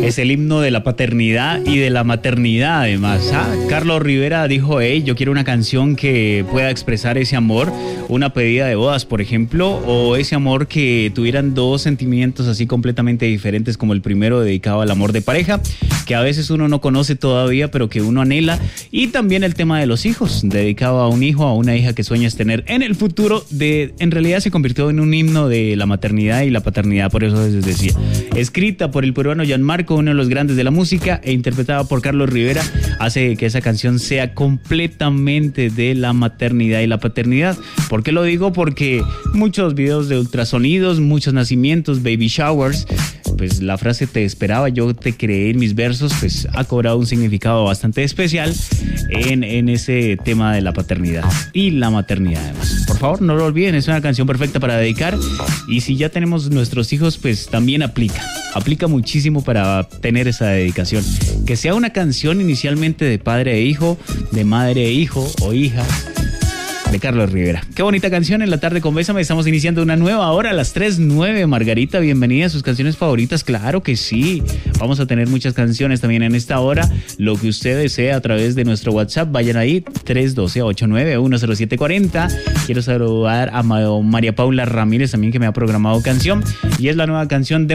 Es el himno de la paternidad y de la maternidad, además. Carlos Rivera dijo, hey, yo quiero una canción que pueda expresar ese amor, una pedida de bodas, por ejemplo, o ese amor que tuvieran dos sentimientos así completamente diferentes, como el primero dedicado al amor de pareja, que a veces uno no conoce todavía, pero que uno anhela, y también el tema de los hijos, dedicado a un hijo, a una hija que sueñas tener en el futuro. En realidad se convirtió en un himno de la maternidad y la paternidad, por eso les decía. Escrita por el peruano Gianmarco, uno de los grandes de la música, e interpretada por Carlos Rivera, hace que esa canción sea completamente de la maternidad y la paternidad. ¿Por qué lo digo? Porque muchos videos de ultrasonidos, muchos nacimientos, baby showers, pues la frase "te esperaba, yo te creé" en mis versos, pues ha cobrado un significado bastante especial en ese tema de la paternidad y la maternidad, además. Por favor, no lo olviden, es una canción perfecta para dedicar, y si ya tenemos nuestros hijos, pues también aplica muchísimo para tener esa dedicación. Que sea una canción inicialmente de padre e hijo, de madre e hijo o hija, de Carlos Rivera. Qué bonita canción en la tarde con Bésame. Estamos iniciando una nueva hora a las 3:09. Margarita, bienvenida a sus canciones favoritas. Claro que sí. Vamos a tener muchas canciones también en esta hora. Lo que usted desee a través de nuestro WhatsApp, vayan ahí, 312-8910740. Quiero saludar a María Paula Ramírez también, que me ha programado canción. Y es la nueva canción de